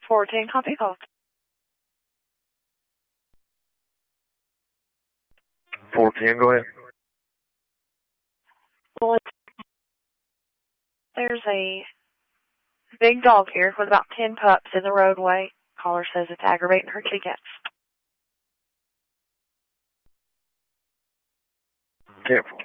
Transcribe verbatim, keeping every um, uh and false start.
fourteen, copy call. fourteen, go ahead. Well, there's a big dog here with about ten pups in the roadway. Caller says it's aggravating her kitty cats. Careful.